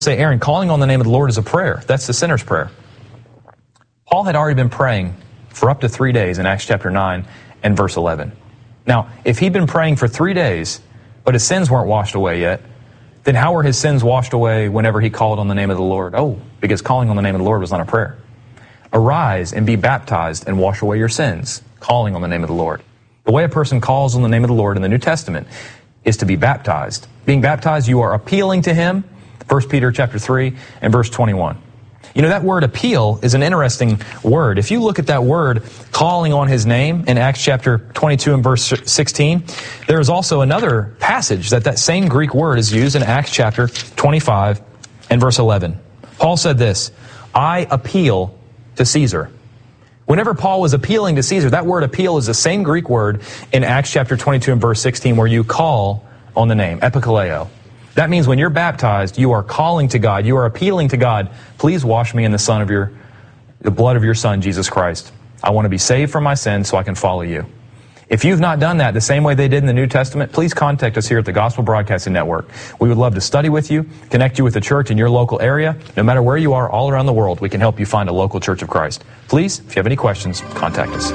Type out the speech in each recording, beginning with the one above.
Say, Aaron, calling on the name of the Lord is a prayer. That's the sinner's prayer. Paul had already been praying for up to 3 days in Acts chapter 9 and verse 11. Now, if he'd been praying for 3 days, but his sins weren't washed away yet, then how were his sins washed away whenever he called on the name of the Lord? Oh, because calling on the name of the Lord was not a prayer. Arise and be baptized and wash away your sins, calling on the name of the Lord. The way a person calls on the name of the Lord in the New Testament is to be baptized. Being baptized, you are appealing to him. 1 Peter chapter 3 and verse 21. You know, that word appeal is an interesting word. If you look at that word, calling on his name, in Acts chapter 22 and verse 16, there is also another passage that same Greek word is used in Acts chapter 25 and verse 11. Paul said this, I appeal to Caesar. Whenever Paul was appealing to Caesar, that word appeal is the same Greek word in Acts chapter 22 and verse 16 where you call on the name, epikaleo. That means when you're baptized, you are calling to God. You are appealing to God. Please wash me in the blood of your Son, Jesus Christ. I want to be saved from my sins so I can follow you. If you've not done that the same way they did in the New Testament, please contact us here at the Gospel Broadcasting Network. We would love to study with you, connect you with a church in your local area. No matter where you are all around the world, we can help you find a local Church of Christ. Please, if you have any questions, contact us.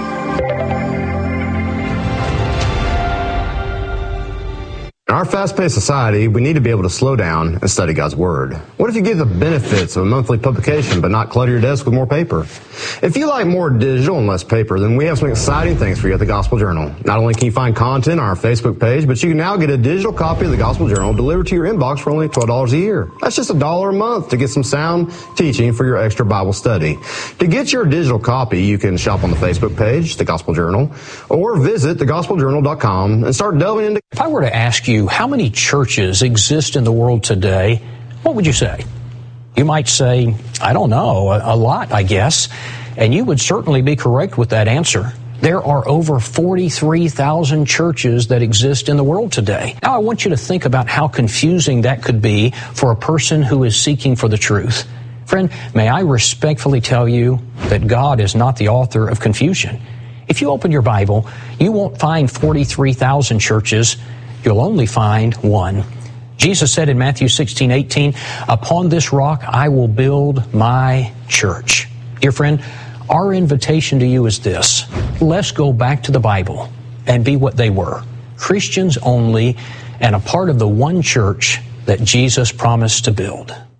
In our fast-paced society, we need to be able to slow down and study God's Word. What if you get the benefits of a monthly publication but not clutter your desk with more paper? If you like more digital and less paper, then we have some exciting things for you at the Gospel Journal. Not only can you find content on our Facebook page, but you can now get a digital copy of the Gospel Journal delivered to your inbox for only $12 a year. That's just $1 a month to get some sound teaching for your extra Bible study. To get your digital copy, you can shop on the Facebook page, the Gospel Journal, or visit thegospeljournal.com and start delving into... If I were to ask you how many churches exist in the world today, what would you say? You might say, I don't know, a lot, I guess. And you would certainly be correct with that answer. There are over 43,000 churches that exist in the world today. Now, I want you to think about how confusing that could be for a person who is seeking for the truth. Friend, may I respectfully tell you that God is not the author of confusion. If you open your Bible, you won't find 43,000 churches. You'll only find one. Jesus said in Matthew 16:18, upon this rock I will build my church. Dear friend, our invitation to you is this. Let's go back to the Bible and be what they were. Christians only and a part of the one church that Jesus promised to build.